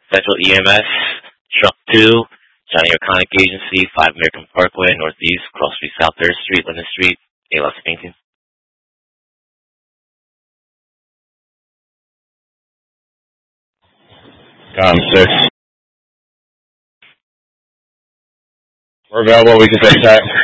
Central EMS, Truck 2, Johnny O'Conic Agency, 5 American Parkway, Northeast, Cross Street, South 3rd Street, Linden Street, ALS Painting. Com 6. We're available. We can take that.